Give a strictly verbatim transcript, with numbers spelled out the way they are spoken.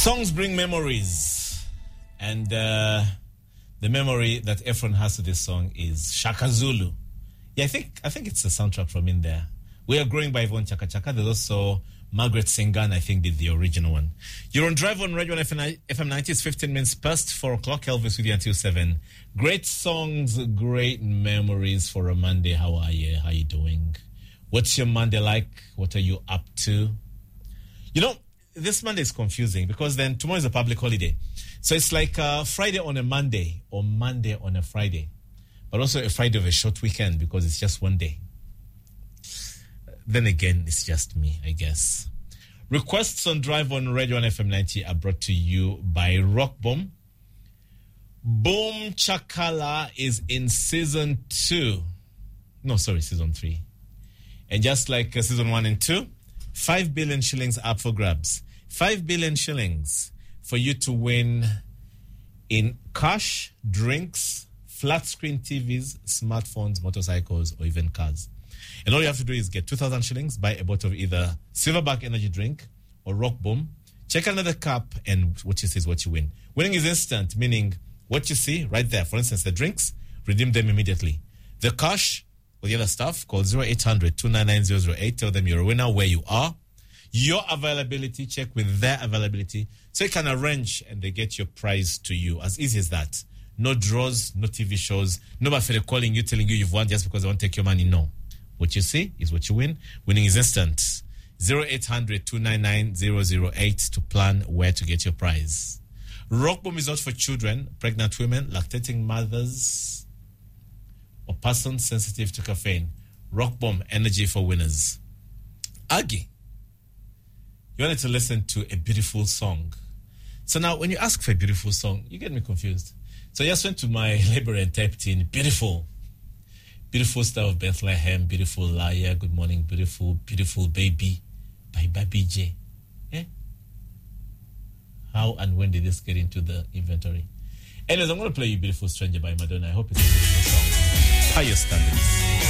Songs bring memories, and uh, the memory that Efron has to this song is Shaka Zulu. Yeah, I think I think it's the soundtrack from in there. We Are Growing by Yvonne Chaka Chaka. There's also Margaret Singan, I think, did the original one. You're on Drive on Radio F M ninety. It's fifteen minutes past four o'clock. Elvis with you until seven. Great songs, great memories for a Monday. How are you? How are you doing? What's your Monday like? What are you up to? You know, this Monday is confusing because then tomorrow is a public holiday. So it's like uh, Friday on a Monday or Monday on a Friday. But also a Friday of a short weekend because it's just one day. Then again, it's just me, I guess. Requests on Drive on Radio on F M ninety are brought to you by Rock Boom. Boom Chakala is in season two. No, sorry, season three. And just like uh, season one and two, five billion shillings up for grabs. Five billion shillings for you to win in cash, drinks, flat screen T Vs, smartphones, motorcycles, or even cars. And all you have to do is get two thousand shillings, buy a bottle of either Silverback energy drink or Rock Boom. Check another cup, and what you see is what you win. Winning is instant, meaning what you see right there. For instance, the drinks, redeem them immediately. The cash, or the other stuff, call zero eight hundred two nine nine zero zero eight. Tell them you're a winner, where you are. Your availability, check with their availability. So you can arrange and they get your prize to you. As easy as that. No draws, no T V shows. Nobody calling you, telling you you've won just because they want to take your money. No. What you see is what you win. Winning is instant. zero eight hundred two nine nine zero zero eight to plan where to get your prize. Rock Boom is not for children, pregnant women, lactating mothers, or persons sensitive to caffeine. Rock Boom, energy for winners. Aggie, you wanted to listen to a beautiful song. So now, when you ask for a beautiful song, you get me confused. So I just went to my library and typed in beautiful. Beautiful Star of Bethlehem, Beautiful Liar, Good Morning, Beautiful, Beautiful Baby by Baby J. Eh? How and when did this get into the inventory? Anyways, I'm going to play you Beautiful Stranger by Madonna. I hope it's a beautiful song. Higher standards.